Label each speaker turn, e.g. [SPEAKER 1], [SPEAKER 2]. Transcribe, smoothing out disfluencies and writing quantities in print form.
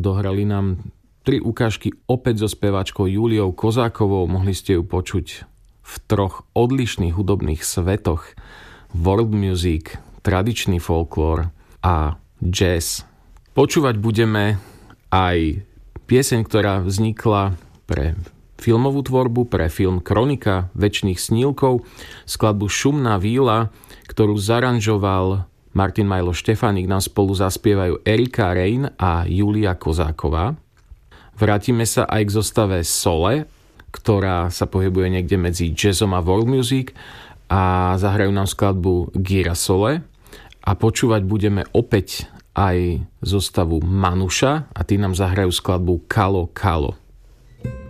[SPEAKER 1] odohrali nám 3 ukážky opäť so speváčkou Juliou Kozákovou. Mohli ste ju počuť v 3 odlišných hudobných svetoch. World music, tradičný folklór a jazz. Počúvať budeme aj pieseň, ktorá vznikla pre filmovú tvorbu, pre film Kronika večných snílkov, skladbu Šumná víla, ktorú zaranžoval Martin Majlo Štefánik. Nám spolu zaspievajú Erika Rein a Julia Kozáková. Vrátime sa aj k zostave Sole, ktorá sa pohybuje niekde medzi jazzom a world music, a zahrajú nám skladbu Girasole. A počúvať budeme opäť aj zostavu Manuša a tí nám zahrajú skladbu Kalo Kalo.